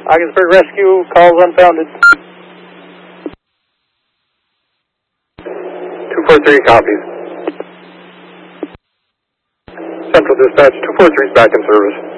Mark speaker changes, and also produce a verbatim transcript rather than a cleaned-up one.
Speaker 1: Ogdensburg Rescue, calls unfounded.
Speaker 2: two four three copies. Central Dispatch, two four three is back in service.